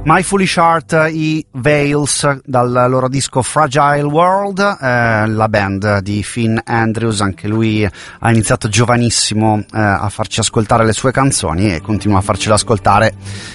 My Foolish Heart, i Veils, dal loro disco Fragile World, la band di Finn Andrews. Anche lui ha iniziato giovanissimo a farci ascoltare le sue canzoni e continua a farcele ascoltare